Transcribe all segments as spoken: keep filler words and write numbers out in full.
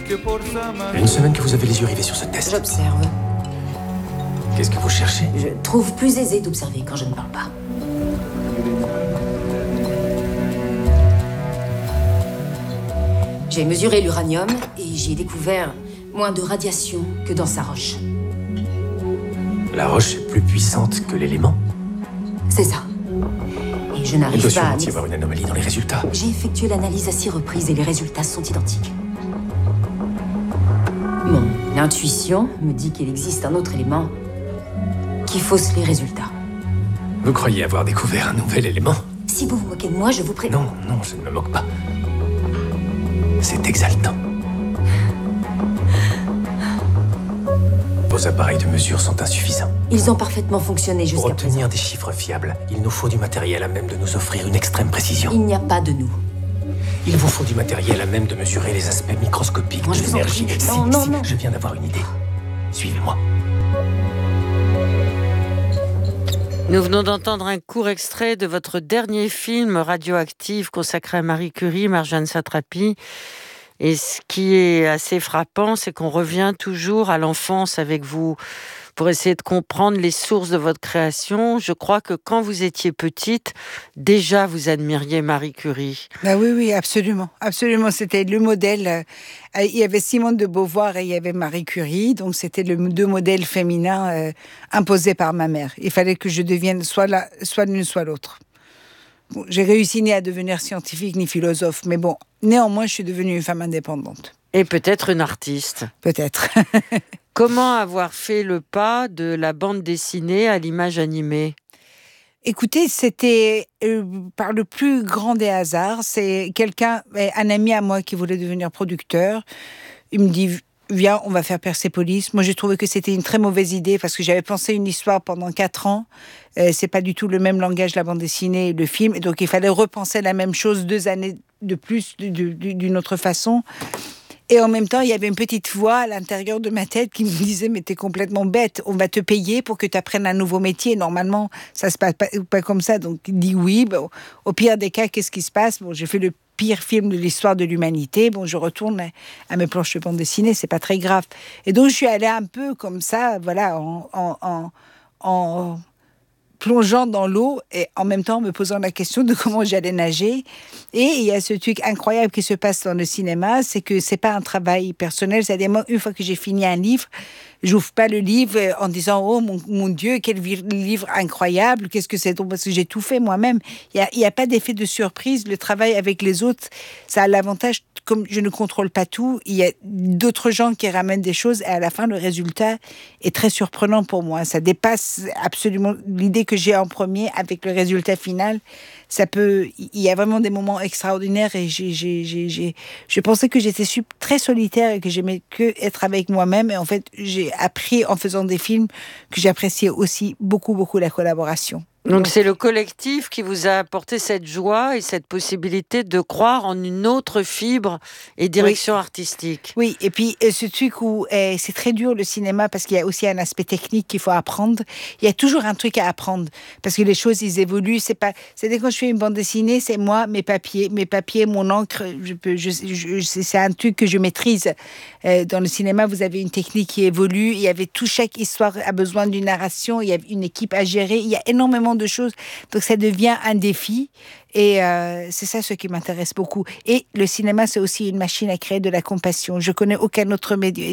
Il y a une semaine que vous avez les yeux rivés sur ce test. J'observe. Qu'est-ce que vous cherchez? Je trouve plus aisé d'observer quand je ne parle pas. J'ai mesuré l'uranium et j'y ai découvert moins de radiation que dans sa roche. La roche est plus puissante que l'élément? C'est ça. Et je Il n'arrive doit pas à... sûrement y avoir une anomalie dans les résultats. J'ai effectué l'analyse à six reprises et les résultats sont identiques. Mon intuition me dit qu'il existe un autre élément qui fausse les résultats. Vous croyez avoir découvert un nouvel élément? Si vous vous moquez de moi, je vous prie... Non, non, je ne me moque pas. C'est exaltant. Vos appareils de mesure sont insuffisants. Ils ont parfaitement fonctionné Pour jusqu'à présent. obtenir des chiffres fiables, il nous faut du matériel à même de nous offrir une extrême précision. Il n'y a pas de nous. Il vous faut du matériel à même de mesurer les aspects microscopiques Moi, de je vous en l'énergie. prie. Si, Non, non, si, non. je viens d'avoir une idée. Suivez-moi. Nous venons d'entendre un court extrait de votre dernier film Radioactive consacré à Marie Curie, Marjane Satrapi. Et ce qui est assez frappant, c'est qu'on revient toujours à l'enfance avec vous pour essayer de comprendre les sources de votre création. Je crois que quand vous étiez petite, déjà vous admiriez Marie Curie. Bah oui, oui, absolument. Absolument, c'était le modèle. Euh, il y avait Simone de Beauvoir et il y avait Marie Curie. Donc, c'était les deux modèles féminins euh, imposés par ma mère. Il fallait que je devienne soit la, soit l'une, soit l'autre. Bon, j'ai réussi ni à devenir scientifique ni philosophe. Mais bon, néanmoins, je suis devenue une femme indépendante. Et peut-être une artiste. Peut-être. Comment avoir fait le pas de la bande dessinée à l'image animée? Écoutez, c'était euh, par le plus grand des hasards. C'est quelqu'un, un ami à moi qui voulait devenir producteur. Il me dit, viens, on va faire Persépolis. Moi, j'ai trouvé que c'était une très mauvaise idée parce que j'avais pensé une histoire pendant quatre ans. Euh, c'est pas du tout le même langage, la bande dessinée et le film. Et donc, il fallait repenser la même chose deux années de plus, de, de, d'une autre façon. Et en même temps, il y avait une petite voix à l'intérieur de ma tête qui me disait « Mais t'es complètement bête, on va te payer pour que tu apprennes un nouveau métier. Normalement, ça se passe pas, pas comme ça. » Donc, il dit oui. Bon, au pire des cas, qu'est-ce qui se passe? Bon, j'ai fait le pire film de l'histoire de l'humanité. Bon, je retourne à mes planches de bande dessinée, c'est pas très grave. Et donc, je suis allée un peu comme ça, voilà, en... en, en, en plongeant dans l'eau et en même temps me posant la question de comment j'allais nager. Et il y a ce truc incroyable qui se passe dans le cinéma, c'est que c'est pas un travail personnel. C'est-à-dire, moi, une fois que j'ai fini un livre, j'ouvre pas le livre en disant « Oh mon, mon Dieu, quel livre incroyable, qu'est-ce que c'est donc ?» Parce que j'ai tout fait moi-même. Il y a, il y a pas d'effet de surprise. Le travail avec les autres, ça a l'avantage, comme je ne contrôle pas tout, il y a d'autres gens qui ramènent des choses et à la fin, le résultat est très surprenant pour moi. Ça dépasse absolument l'idée que j'ai en premier avec le résultat final. Ça peut, il y a vraiment des moments extraordinaires et j'ai, j'ai, j'ai, j'ai, je pensais que j'étais très solitaire et que j'aimais que être avec moi-même. Et en fait, j'ai appris en faisant des films que j'appréciais aussi beaucoup, beaucoup la collaboration. Donc c'est le collectif qui vous a apporté cette joie et cette possibilité de croire en une autre fibre et direction oui. artistique. Oui, et puis ce truc où eh, c'est très dur le cinéma parce qu'il y a aussi un aspect technique qu'il faut apprendre. Il y a toujours un truc à apprendre parce que les choses ils évoluent. C'est pas, c'est dès quand je fais une bande dessinée, c'est moi, mes papiers, mes papiers, mon encre. Je peux, je, je, c'est un truc que je maîtrise. Euh, dans le cinéma, vous avez une technique qui évolue. Il y avait tout, chaque histoire a besoin d'une narration. Il y a une équipe à gérer. Il y a énormément de choses. Donc, ça devient un défi. Et euh, c'est ça ce qui m'intéresse beaucoup. Et le cinéma, c'est aussi une machine à créer de la compassion. Je connais aucun autre média.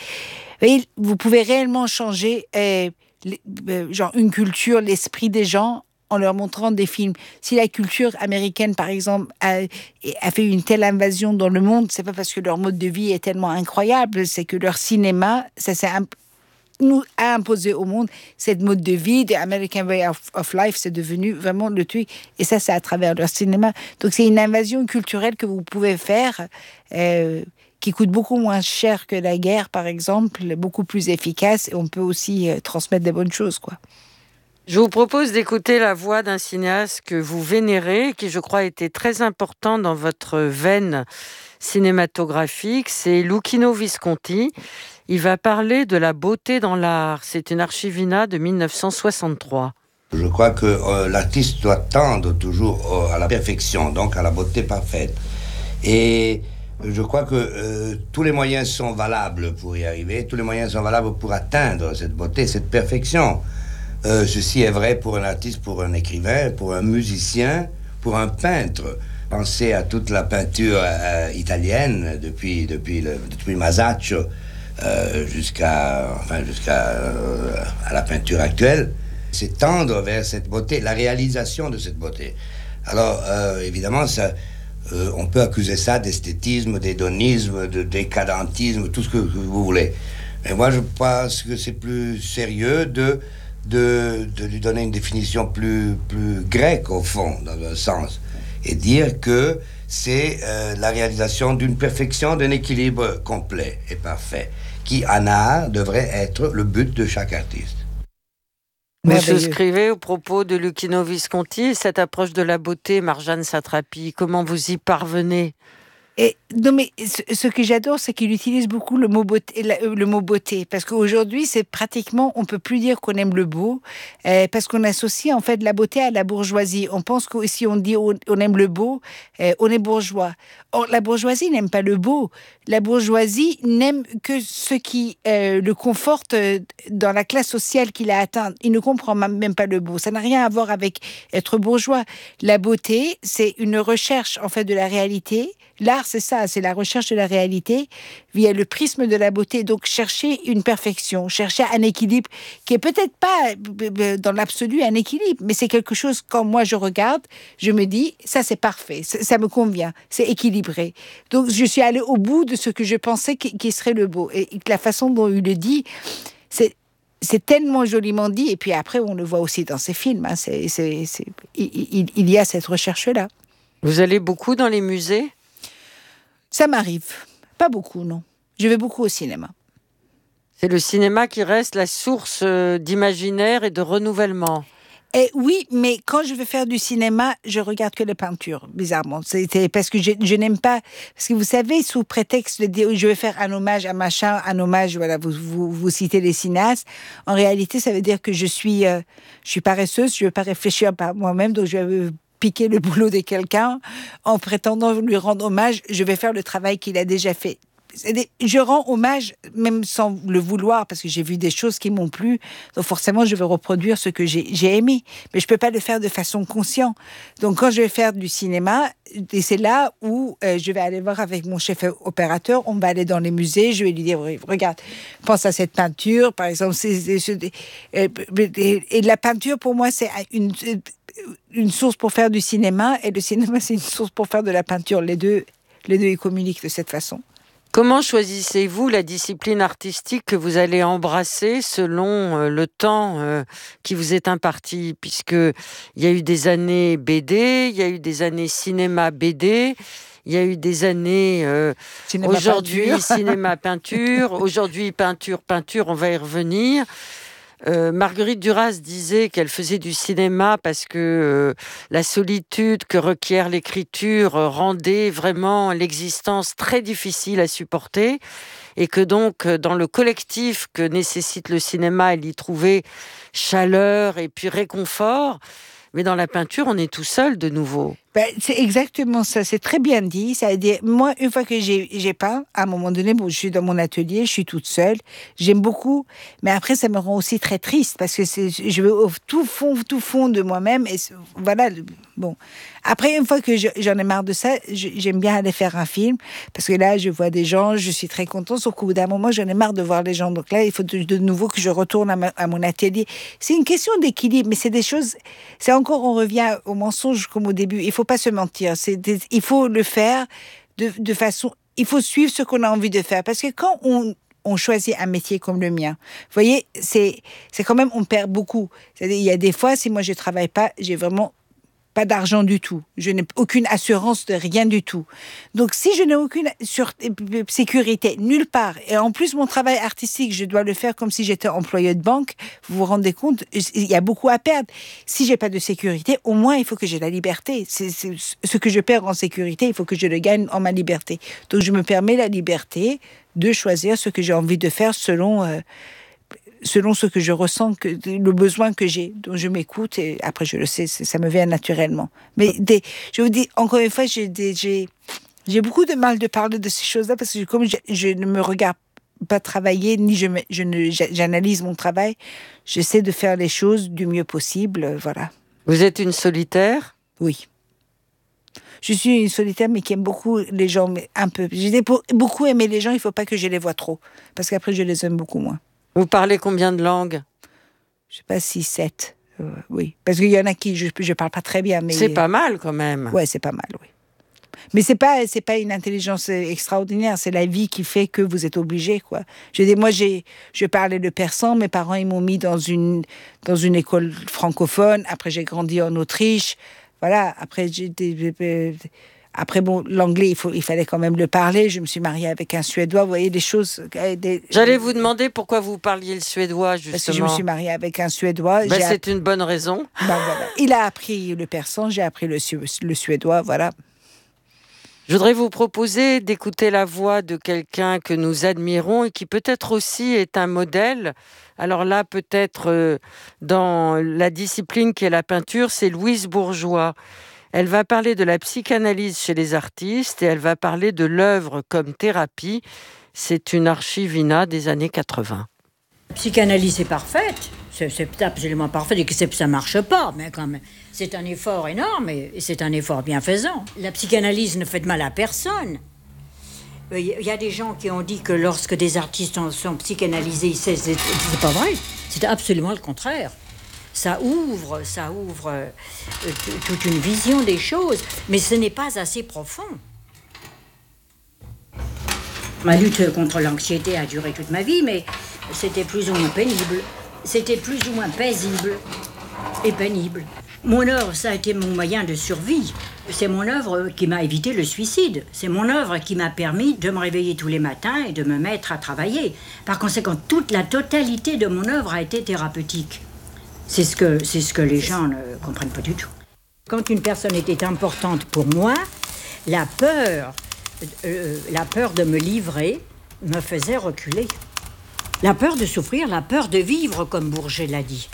Et vous pouvez réellement changer euh, euh, genre une culture, l'esprit des gens en leur montrant des films. Si la culture américaine, par exemple, a, a fait une telle invasion dans le monde, c'est pas parce que leur mode de vie est tellement incroyable, c'est que leur cinéma, ça s'est imp- nous a imposé au monde cette mode de vie, the American way of, of life, c'est devenu vraiment le truc. Et ça, c'est à travers leur cinéma. Donc, c'est une invasion culturelle que vous pouvez faire, euh, qui coûte beaucoup moins cher que la guerre, par exemple, beaucoup plus efficace, et on peut aussi euh, transmettre des bonnes choses, quoi. Je vous propose d'écouter la voix d'un cinéaste que vous vénérez, qui je crois était très important dans votre veine cinématographique, c'est Luchino Visconti. Il va parler de la beauté dans l'art. C'est une archivina de dix-neuf cent soixante-trois. Je crois que euh, l'artiste doit tendre toujours euh, à la perfection, donc à la beauté parfaite. Et Je crois que euh, tous les moyens sont valables pour y arriver, tous les moyens sont valables pour atteindre cette beauté, cette perfection. Euh, ceci est vrai pour un artiste, pour un écrivain, pour un musicien, pour un peintre. Pensez à toute la peinture euh, italienne, depuis, depuis, le, depuis Masaccio euh, jusqu'à enfin, jusqu'à euh, à la peinture actuelle. C'est tendre vers cette beauté, la réalisation de cette beauté. Alors, euh, évidemment, ça... Euh, on peut accuser ça d'esthétisme, d'hédonisme, de décadentisme, tout ce que, que vous voulez. Mais moi, je pense que c'est plus sérieux de, de, de lui donner une définition plus, plus grecque, au fond, dans un sens, et dire que c'est euh, la réalisation d'une perfection, d'un équilibre complet et parfait, qui, en art, devrait être le but de chaque artiste. Vous souscrivez au propos de Luchino Visconti, cette approche de la beauté, Marjane Satrapi, comment vous y parvenez? Et, non mais ce, ce que j'adore, c'est qu'il utilise beaucoup le mot beauté, le mot beauté, parce qu'aujourd'hui, c'est pratiquement, on peut plus dire qu'on aime le beau, euh, parce qu'on associe en fait la beauté à la bourgeoisie. On pense que si on dit on, on aime le beau, euh, on est bourgeois. Or, la bourgeoisie n'aime pas le beau. La bourgeoisie n'aime que ce qui euh, le conforte dans la classe sociale qu'il a atteinte. Il ne comprend même pas le beau. Ça n'a rien à voir avec être bourgeois. La beauté, c'est une recherche en fait de la réalité. L'art, c'est ça, c'est la recherche de la réalité via le prisme de la beauté. Donc, chercher une perfection, chercher un équilibre qui est peut-être pas dans l'absolu un équilibre, mais c'est quelque chose, quand moi je regarde, je me dis, ça c'est parfait, ça, ça me convient, c'est équilibré. Donc, je suis allée au bout de ce que je pensais qui, qui serait le beau. Et la façon dont il le dit, c'est... C'est tellement joliment dit, et puis après, on le voit aussi dans ses films. Hein. C'est, c'est, c'est... Il, il, il y a cette recherche-là. Vous allez beaucoup dans les musées ? Ça m'arrive. Pas beaucoup, non. Je vais beaucoup au cinéma. C'est le cinéma qui reste la source d'imaginaire et de renouvellement. Et oui, mais quand je veux faire du cinéma, je regarde que les peintures, bizarrement. C'est, c'est parce que je, je n'aime pas... Parce que vous savez, sous prétexte de dire je vais faire un hommage à machin, un hommage, voilà, vous, vous, vous citez les cinéastes. En réalité, ça veut dire que je suis, euh, je suis paresseuse, je ne veux pas réfléchir par moi-même, donc je vais piquer le boulot de quelqu'un en prétendant lui rendre hommage. Je vais faire le travail qu'il a déjà fait. Je rends hommage, même sans le vouloir, parce que j'ai vu des choses qui m'ont plu. Donc forcément, je vais reproduire ce que j'ai, j'ai aimé. Mais je ne peux pas le faire de façon consciente. Donc quand je vais faire du cinéma, et c'est là où euh, je vais aller voir avec mon chef opérateur, on va aller dans les musées, je vais lui dire, regarde, pense à cette peinture, par exemple. C'est, c'est, c'est, et, et, et la peinture, pour moi, c'est une... une source pour faire du cinéma, et le cinéma, c'est une source pour faire de la peinture. Les deux, les deux, ils communiquent de cette façon. Comment choisissez-vous la discipline artistique que vous allez embrasser selon euh, le temps euh, qui vous est imparti? Puisqu'il y a eu des années B D, il y a eu des années cinéma B D, il y a eu des années euh, cinéma aujourd'hui peinture. cinéma peinture, aujourd'hui peinture, peinture, on va y revenir. Euh, Marguerite Duras disait qu'elle faisait du cinéma parce que euh, la solitude que requiert l'écriture euh, rendait vraiment l'existence très difficile à supporter et que donc euh, dans le collectif que nécessite le cinéma, elle y trouvait chaleur et puis réconfort. Mais dans la peinture, on est tout seul de nouveau. Ben, c'est exactement ça, c'est très bien dit. Ça veut dire, moi, une fois que j'ai, j'ai peint, à un moment donné, bon, je suis dans mon atelier, je suis toute seule, j'aime beaucoup, mais après, ça me rend aussi très triste, parce que c'est, je veux au tout fond, tout fond de moi-même, et voilà, bon. Après, une fois que je, j'en ai marre de ça, je, j'aime bien aller faire un film, parce que là, je vois des gens, je suis très contente, sauf qu'au bout d'un moment, j'en ai marre de voir les gens, donc là, il faut de, de nouveau que je retourne à, ma, à mon atelier. C'est une question d'équilibre, mais c'est des choses, c'est encore, on revient au mensonge comme au début, il faut pas se mentir, c'est des, il faut le faire de, de façon, il faut suivre ce qu'on a envie de faire, parce que quand on, on choisit un métier comme le mien, vous voyez, c'est, c'est quand même, on perd beaucoup. C'est-à-dire, il y a des fois, si moi je travaille pas, j'ai vraiment pas d'argent du tout. Je n'ai aucune assurance de rien du tout. Donc, si je n'ai aucune sur- sécurité nulle part, et en plus, mon travail artistique, je dois le faire comme si j'étais employé de banque, vous vous rendez compte, il y a beaucoup à perdre. Si j'ai pas de sécurité, au moins, il faut que j'ai la liberté. C'est, c'est ce que je perds en sécurité, il faut que je le gagne en ma liberté. Donc, je me permets la liberté de choisir ce que j'ai envie de faire selon... Euh, selon ce que je ressens, que, le besoin que j'ai. Donc je m'écoute et après je le sais, ça me vient naturellement. Mais des, je vous dis, encore une fois, j'ai, des, j'ai J'ai beaucoup de mal de parler de ces choses-là parce que comme je, je ne me regarde pas travailler, ni je, me, je ne, j'analyse mon travail, j'essaie de faire les choses du mieux possible, euh, voilà. Vous êtes une solitaire ? Oui. Je suis une solitaire, mais qui aime beaucoup les gens, mais un peu. J'ai beaucoup aimé les gens, il ne faut pas que je les vois trop, parce qu'après, je les aime beaucoup moins. Vous parlez combien de langues ? Je ne sais pas, six, sept, euh, oui. Parce qu'il y en a qui, je ne parle pas très bien, mais... C'est pas mal, quand même. Ouais, c'est pas mal, oui. Mais c'est pas, c'est pas une intelligence extraordinaire, c'est la vie qui fait que vous êtes obligé, quoi. Je dis, moi, j'ai, je parlais le persan, mes parents, ils m'ont mis dans une, dans une école francophone, après j'ai grandi en Autriche, voilà, après j'ai, après bon, l'anglais, il, faut, il fallait quand même le parler, je me suis mariée avec un Suédois, vous voyez, des choses... Des... J'allais vous demander pourquoi vous parliez le suédois, justement. Parce que je me suis mariée avec un Suédois. Ben, c'est app... une bonne raison. Ben, voilà. Il a appris le persan, j'ai appris le, su... le suédois, voilà. Je voudrais vous proposer d'écouter la voix de quelqu'un que nous admirons et qui peut-être aussi est un modèle. Alors là, peut-être euh, dans la discipline qui est la peinture, c'est Louise Bourgeois. Elle va parler de la psychanalyse chez les artistes et elle va parler de l'œuvre comme thérapie. C'est une archivina des années quatre-vingts. La psychanalyse est parfaite, c'est, c'est absolument parfait et que ça ne marche pas, mais quand même, c'est un effort énorme et c'est un effort bienfaisant. La psychanalyse ne fait de mal à personne. Il y a des gens qui ont dit que lorsque des artistes sont psychanalysés, c'est, c'est, c'est pas vrai, c'est absolument le contraire. Ça ouvre, ça ouvre euh, t- toute une vision des choses, mais ce n'est pas assez profond. Ma lutte contre l'anxiété a duré toute ma vie, mais c'était plus ou moins pénible. C'était plus ou moins paisible et pénible. Mon œuvre, ça a été mon moyen de survie. C'est mon œuvre qui m'a évité le suicide. C'est mon œuvre qui m'a permis de me réveiller tous les matins et de me mettre à travailler. Par conséquent, toute la totalité de mon œuvre a été thérapeutique. C'est ce que, c'est ce que les gens ne comprennent pas du tout. Quand une personne était importante pour moi, la peur, euh, la peur de me livrer me faisait reculer. La peur de souffrir, la peur de vivre, comme Bourget l'a dit.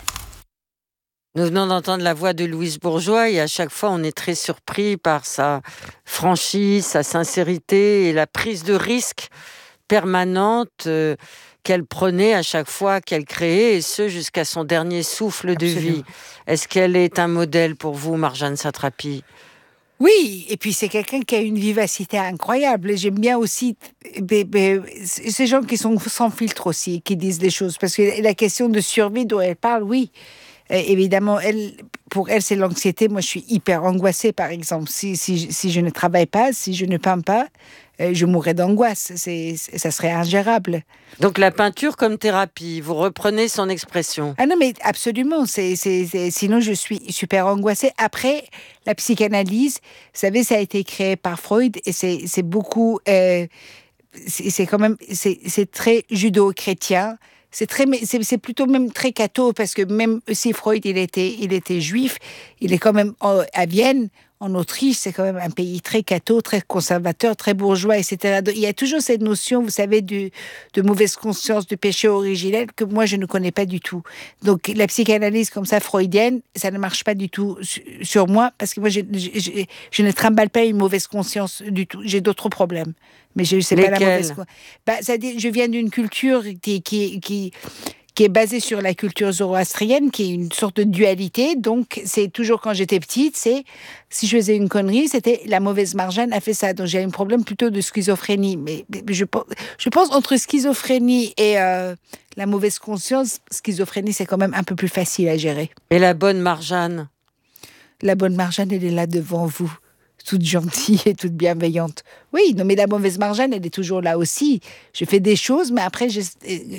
Nous venons d'entendre la voix de Louise Bourgeois et à chaque fois, on est très surpris par sa franchise, sa sincérité et la prise de risque permanente euh, qu'elle prenait à chaque fois qu'elle créait, et ce, jusqu'à son dernier souffle de Absolument. vie. Est-ce qu'elle est un modèle pour vous, Marjane Satrapi ? Oui, et puis c'est quelqu'un qui a une vivacité incroyable. Et j'aime bien aussi bé, bé, ces gens qui sont sans filtre aussi, qui disent des choses. Parce que la question de survie dont elle parle, oui, euh, évidemment, elle, pour elle, c'est l'anxiété. Moi, je suis hyper angoissée, par exemple. Si, si, si je ne travaille pas, si je ne peins pas, euh, je mourrais d'angoisse. C'est, ça serait ingérable. Donc la peinture comme thérapie, vous reprenez son expression. Ah non, mais absolument. C'est, c'est, c'est, sinon, je suis super angoissée. Après, la psychanalyse, vous savez, ça a été créé par Freud et c'est, c'est beaucoup... Euh, c'est, c'est quand même... C'est, c'est très judo-chrétien. C'est, très, c'est, c'est plutôt même très catho, parce que même si Freud, il était, il était juif, il est quand même en, à Vienne, en Autriche, c'est quand même un pays très catho, très conservateur, très bourgeois, et cetera. Donc, il y a toujours cette notion, vous savez, du, de mauvaise conscience, de péché originel, que moi, je ne connais pas du tout. Donc, la psychanalyse comme ça, freudienne, ça ne marche pas du tout sur moi, parce que moi, je, je, je, je ne trimballe pas une mauvaise conscience du tout. J'ai d'autres problèmes. Mais je sais pas la mauvaise conscience. Bah, c'est-à-dire, je viens d'une culture qui... qui, qui qui est basée sur la culture zoroastrienne, qui est une sorte de dualité. Donc, c'est toujours quand j'étais petite, c'est si je faisais une connerie, c'était la mauvaise Marjane a fait ça. Donc, j'ai un problème plutôt de schizophrénie. Mais, mais je, je pense entre schizophrénie et euh, la mauvaise conscience, schizophrénie, c'est quand même un peu plus facile à gérer. Et la bonne Marjane ? La bonne Marjane, elle est là devant vous, toute gentille et toute bienveillante. Oui, non, mais la mauvaise Marjane, elle est toujours là aussi. Je fais des choses, mais après, je...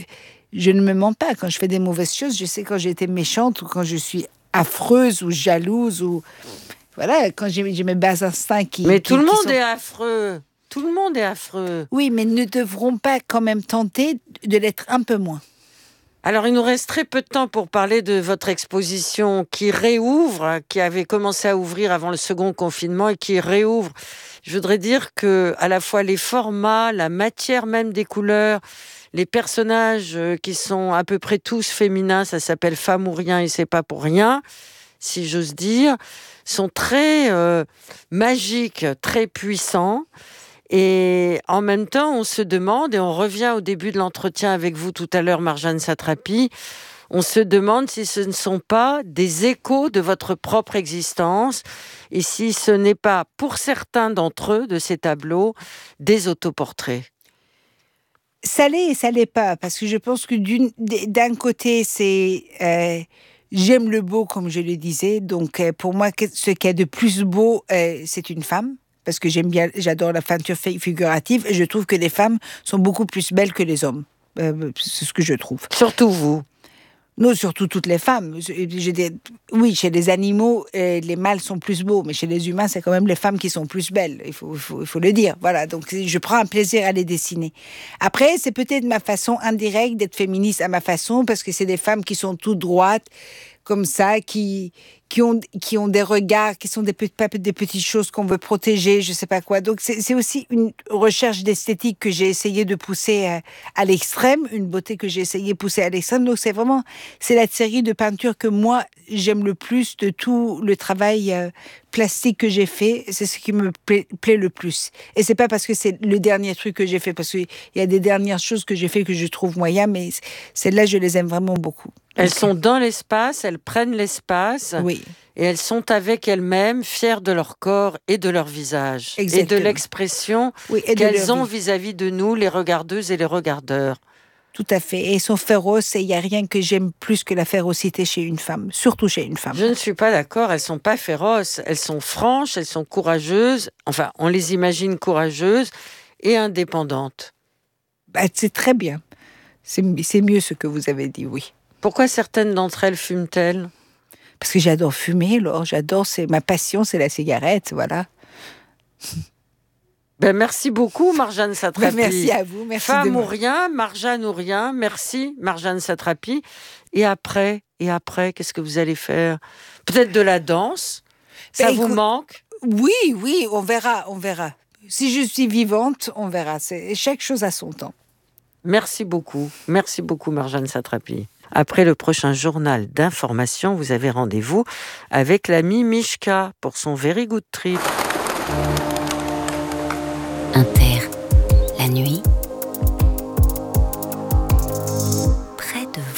Je ne me mens pas. Quand je fais des mauvaises choses, je sais quand j'ai été méchante ou quand je suis affreuse ou jalouse ou... Voilà, quand j'ai, j'ai mes bas instincts qui... Mais qui, tout le monde sont... est affreux. Tout le monde est affreux. Oui, mais ne devront pas quand même tenter de l'être un peu moins. Alors, il nous reste très peu de temps pour parler de votre exposition qui réouvre, qui avait commencé à ouvrir avant le second confinement et qui réouvre. Je voudrais dire que à la fois les formats, la matière même des couleurs, les personnages qui sont à peu près tous féminins, ça s'appelle Femme ou Rien et c'est pas pour rien, si j'ose dire, sont très euh, magiques, très puissants. Et en même temps, on se demande, et on revient au début de l'entretien avec vous tout à l'heure, Marjane Satrapi, on se demande si ce ne sont pas des échos de votre propre existence et si ce n'est pas, pour certains d'entre eux, de ces tableaux, des autoportraits. Ça l'est et ça l'est pas, parce que je pense que d'une, d'un côté, c'est... Euh, j'aime le beau, comme je le disais, donc euh, pour moi, ce qu'il y a de plus beau, euh, c'est une femme. Parce que j'aime bien, j'adore la peinture figurative et je trouve que les femmes sont beaucoup plus belles que les hommes. Euh, c'est ce que je trouve. Surtout vous. Non, surtout toutes les femmes. Je, je dis, oui, chez les animaux, euh, les mâles sont plus beaux, mais chez les humains, c'est quand même les femmes qui sont plus belles. Il faut, il faut, il faut le dire. Voilà. Donc, je prends un plaisir à les dessiner. Après, c'est peut-être ma façon indirecte d'être féministe à ma façon, parce que c'est des femmes qui sont toutes droites, comme ça, qui, qui, ont, qui ont des regards, qui sont des, des petites choses qu'on veut protéger, je sais pas quoi. Donc, c'est, c'est aussi une recherche d'esthétique que j'ai essayé de pousser à, à l'extrême, une beauté que j'ai essayé de pousser à l'extrême. Donc, c'est vraiment, c'est la série de peintures que moi, j'aime le plus de tout le travail euh, plastique que j'ai fait. C'est ce qui me plaît, plaît le plus. Et c'est pas parce que c'est le dernier truc que j'ai fait, parce qu'il y a des dernières choses que j'ai fait que je trouve moyen, mais celles-là, je les aime vraiment beaucoup. Elles sont dans l'espace, elles prennent l'espace. Oui. Et elles sont avec elles-mêmes, fières de leur corps et de leur visage. Exactement. Et de l'expression oui, et de qu'elles ont vie. vis-à-vis de nous, les regardeuses et les regardeurs. Tout à fait. Et elles sont féroces et il n'y a rien que j'aime plus que la férocité chez une femme, surtout chez une femme. Je ne suis pas d'accord, elles ne sont pas féroces, elles sont franches, elles sont courageuses. Enfin, on les imagine courageuses et indépendantes. Bah, c'est très bien. C'est, c'est mieux ce que vous avez dit, oui. Pourquoi certaines d'entre elles fument-elles ? Parce que j'adore fumer, alors j'adore, c'est ma passion, c'est la cigarette, voilà. Ben merci beaucoup, Marjane Satrapi. Ben merci à vous, merci. Femme de ou rien, Marjane ou rien, merci, Marjane Satrapi. Et après, et après, qu'est-ce que vous allez faire ? Peut-être de la danse ? Ça ben, vous écoute, manque ? Oui, oui, on verra, on verra. Si je suis vivante, on verra. C'est chaque chose à son temps. Merci beaucoup, merci beaucoup, Marjane Satrapi. Après le prochain journal d'information, vous avez rendez-vous avec l'ami Mishka pour son Very Good Trip. Inter, la nuit,